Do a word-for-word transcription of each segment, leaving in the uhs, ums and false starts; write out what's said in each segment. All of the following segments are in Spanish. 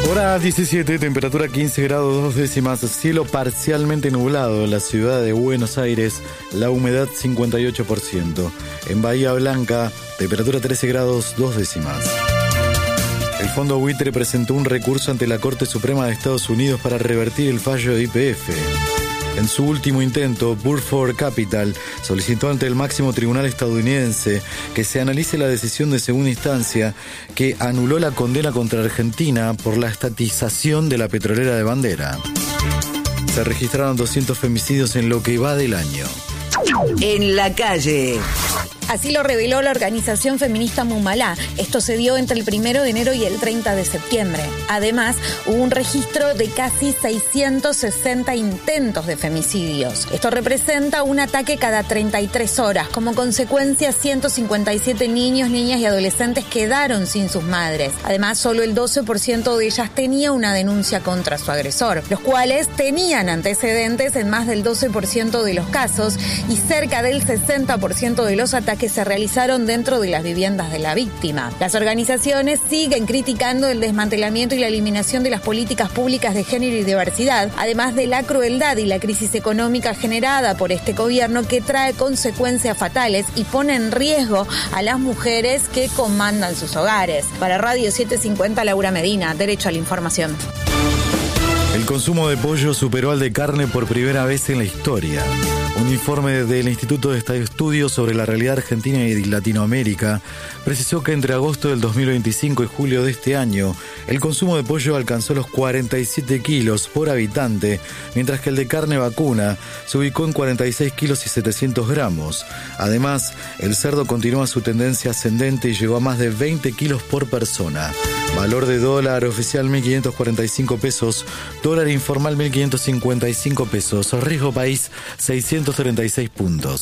Hora diecisiete, temperatura quince grados dos décimas, cielo parcialmente nublado en la ciudad de Buenos Aires, la humedad cincuenta y ocho por ciento. En Bahía Blanca, temperatura trece grados dos décimas. El Fondo Buitre presentó un recurso ante la Corte Suprema de Estados Unidos para revertir el fallo de Y P F. En su último intento, Burford Capital solicitó ante el máximo tribunal estadounidense que se analice la decisión de segunda instancia que anuló la condena contra Argentina por la estatización de la petrolera de Bandera. Se registraron doscientos femicidios en lo que va del año. En la calle. Así lo reveló la organización feminista Mumalá. Esto se dio entre el primero de enero y el treinta de septiembre. Además, hubo un registro de casi seiscientos sesenta intentos de femicidios. Esto representa un ataque cada treinta y tres horas. Como consecuencia, ciento cincuenta y siete niños, niñas y adolescentes quedaron sin sus madres. Además, solo el doce por ciento de ellas tenía una denuncia contra su agresor, los cuales tenían antecedentes en más del doce por ciento de los casos y cerca del sesenta por ciento de los ataques que se realizaron dentro de las viviendas de la víctima. Las organizaciones siguen criticando el desmantelamiento y la eliminación de las políticas públicas de género y diversidad, además de la crueldad y la crisis económica generada por este gobierno que trae consecuencias fatales y pone en riesgo a las mujeres que comandan sus hogares. Para Radio setecientos cincuenta, Laura Medina, Derecho a la Información. El consumo de pollo superó al de carne por primera vez en la historia. Un informe del Instituto de Estudios sobre la Realidad Argentina y Latinoamérica precisó que entre agosto del dos mil veinticinco y julio de este año, el consumo de pollo alcanzó los cuarenta y siete kilos por habitante, mientras que el de carne vacuna se ubicó en cuarenta y seis kilos y setecientos gramos. Además, el cerdo continúa su tendencia ascendente y llegó a más de veinte kilos por persona. Valor de dólar oficial mil quinientos cuarenta y cinco pesos, dólar informal mil quinientos cincuenta y cinco pesos, riesgo país seiscientos treinta y seis puntos.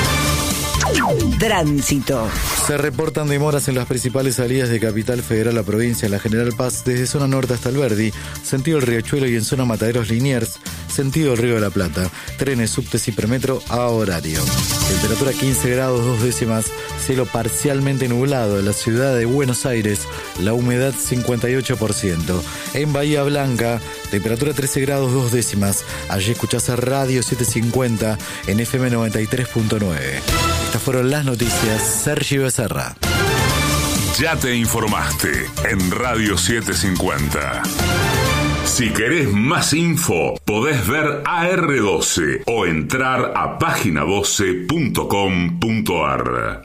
Tránsito. Se reportan demoras en las principales salidas de Capital Federal a provincia, en la General Paz, desde zona norte hasta Alberdi, sentido el Riachuelo, y en zona Mataderos Liniers, sentido el Río de la Plata. Trenes, subtes y premetro a horario. Temperatura quince grados dos décimas, cielo parcialmente nublado en la ciudad de Buenos Aires, la humedad cincuenta y ocho por ciento. En Bahía Blanca, temperatura trece grados dos décimas. Allí escuchás a Radio setecientos cincuenta en F M noventa y tres punto nueve. Estas fueron las noticias. Sergio Becerra. Ya te informaste en Radio setecientos cincuenta. Si querés más info, podés ver A R doce o entrar a página doce punto com punto ar.